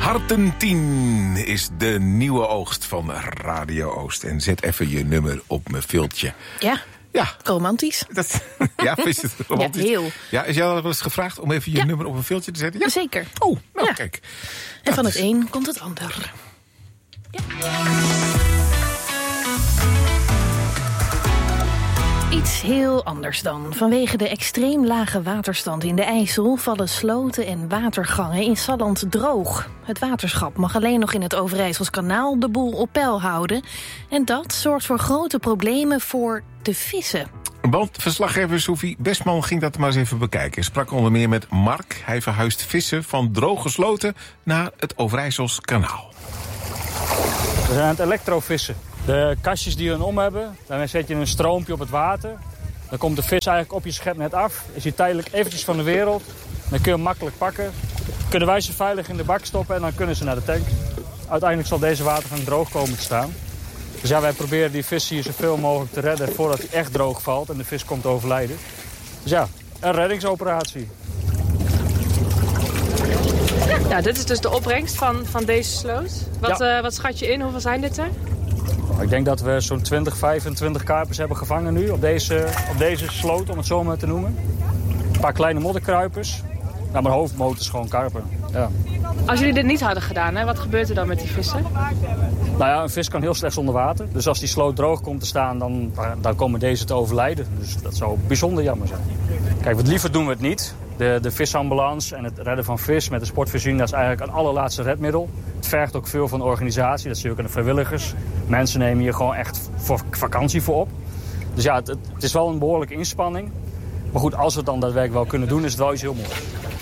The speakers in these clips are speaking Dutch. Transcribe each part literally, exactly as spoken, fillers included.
Harten tien is de nieuwe oogst van Radio Oost. En zet even je nummer op mijn viltje. Ja. Ja. Romantisch. Dat, ja, is het romantisch? Ja, heel. Ja, is jou al wel eens gevraagd om even je ja. nummer op een viltje te zetten? Ja. Zeker. Oh, nou ja. kijk. En van dat het is... een komt het ander. Ja. Iets heel anders dan. Vanwege de extreem lage waterstand in de IJssel vallen sloten en watergangen in Salland droog. Het waterschap mag alleen nog in het Overijsselskanaal de boel op peil houden. En dat zorgt voor grote problemen voor de vissen. Want verslaggever Sophie Bestman ging dat maar eens even bekijken. Sprak onder meer met Mark. Hij verhuist vissen van droge sloten naar het Overijsselskanaal. We zijn aan het elektrovissen. De kastjes die we dan om hebben, daarmee zet je een stroompje op het water. Dan komt de vis eigenlijk op je schepnet af. Is hij tijdelijk eventjes van de wereld. Dan kun je hem makkelijk pakken. Kunnen wij ze veilig in de bak stoppen en dan kunnen ze naar de tank. Uiteindelijk zal deze watergang droog komen te staan. Dus ja, wij proberen die vis hier zoveel mogelijk te redden voordat hij echt droog valt en de vis komt te overlijden. Dus ja, een reddingsoperatie. Nou, dit is dus de opbrengst van, van deze sloot. Wat, ja. uh, wat schat je in? Hoeveel zijn dit er? Ik denk dat we zo'n twintig, vijfentwintig karpers hebben gevangen nu op deze, op deze sloot, om het zo maar te noemen. Een paar kleine modderkruipers. Ja, maar hoofdmoot is gewoon karper. Ja. Als jullie dit niet hadden gedaan, hè, wat gebeurt er dan met die vissen? Nou ja, een vis kan heel slecht zonder water. Dus als die sloot droog komt te staan, dan, dan komen deze te overlijden. Dus dat zou bijzonder jammer zijn. Kijk, wat liever doen we het niet. De, de visambulance en het redden van vis met de sportvoorziening, dat is eigenlijk een allerlaatste redmiddel. Het vergt ook veel van de organisatie, dat zie je ook aan de vrijwilligers. Mensen nemen hier gewoon echt voor vakantie voor op. Dus ja, het, het is wel een behoorlijke inspanning. Maar goed, als we het dan daadwerkelijk wel kunnen doen, is het wel iets heel moois.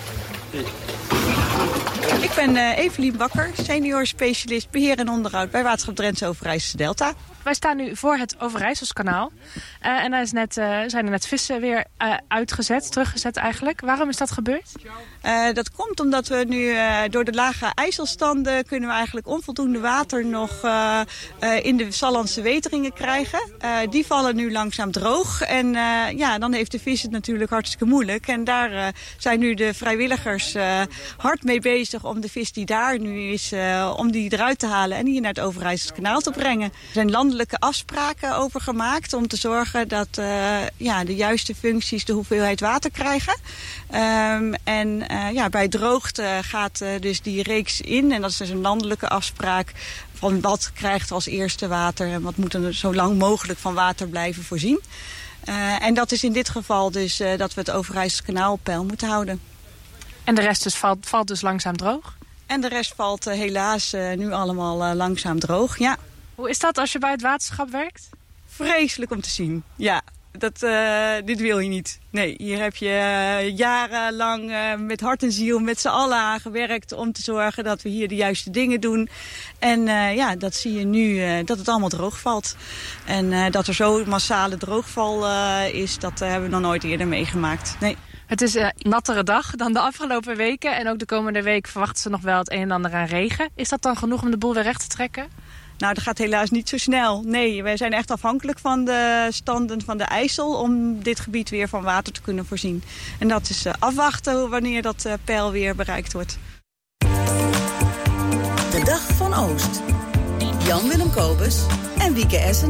Ik ben uh, Evelien Bakker, senior specialist beheer en onderhoud bij Waterschap Drentse Overijsselse Delta. Wij staan nu voor het Overijsselskanaal. Uh, en daar is net, uh, zijn er net vissen weer uh, uitgezet, teruggezet eigenlijk. Waarom is dat gebeurd? Uh, dat komt omdat we nu uh, door de lage IJsselstanden kunnen we eigenlijk onvoldoende water nog uh, uh, in de Sallandse weteringen krijgen. Uh, die vallen nu langzaam droog. En uh, ja, dan heeft de vis het natuurlijk hartstikke moeilijk. En daar uh, zijn nu de vrijwilligers uh, hard mee bezig om de vis die daar nu is, uh, om die eruit te halen en hier naar het Overijsselskanaal te brengen. Er zijn landelijke afspraken over gemaakt om te zorgen dat uh, ja, de juiste functies de hoeveelheid water krijgen. Um, en uh, ja, bij droogte gaat uh, dus die reeks in. En dat is dus een landelijke afspraak van wat krijgt als eerste water en wat moet er zo lang mogelijk van water blijven voorzien. Uh, en dat is in dit geval dus uh, dat we het Overijsselskanaal op peil moeten houden. En de rest dus valt, valt dus langzaam droog? En de rest valt uh, helaas uh, nu allemaal uh, langzaam droog, ja. Hoe is dat als je bij het waterschap werkt? Vreselijk om te zien, ja. Dat, uh, dit wil je niet. Nee, hier heb je uh, jarenlang uh, met hart en ziel met z'n allen aan gewerkt om te zorgen dat we hier de juiste dingen doen. En uh, ja, dat zie je nu, uh, dat het allemaal droog valt. En uh, dat er zo'n massale droogval uh, is, dat uh, hebben we nog nooit eerder meegemaakt. Nee. Het is een nattere dag dan de afgelopen weken. En ook de komende week verwachten ze nog wel het een en ander aan regen. Is dat dan genoeg om de boel weer recht te trekken? Nou, dat gaat helaas niet zo snel. Nee, wij zijn echt afhankelijk van de standen van de IJssel om dit gebied weer van water te kunnen voorzien. En dat is uh, afwachten wanneer dat uh, peil weer bereikt wordt. De Dag van Oost. Jan Willem Kobus en Wieke Essen.